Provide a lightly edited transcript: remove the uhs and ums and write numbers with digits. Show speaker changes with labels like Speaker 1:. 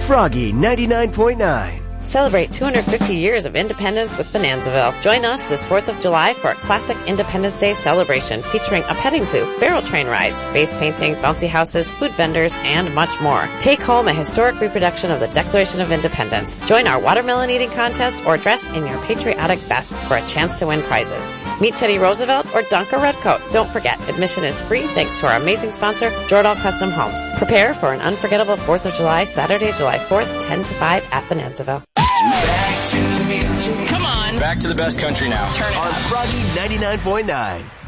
Speaker 1: Froggy 99.9.
Speaker 2: Celebrate 250 years of independence with Bonanzaville. Join us this 4th of July for a classic Independence Day celebration featuring a petting zoo, barrel train rides, face painting, bouncy houses, food vendors, and much more. Take home a historic reproduction of the Declaration of Independence. Join our watermelon eating contest or dress in your patriotic best for a chance to win prizes. Meet Teddy Roosevelt or dunk a redcoat. Don't forget, admission is free thanks to our amazing sponsor, Jordahl Custom Homes. Prepare for an unforgettable 4th of July, Saturday, July 4th, 10 to 5 at Bonanzaville.
Speaker 3: Back to the music. Come on.
Speaker 4: Back to the best country now.
Speaker 3: Turn it
Speaker 1: on
Speaker 3: up.
Speaker 1: Froggy 99.9.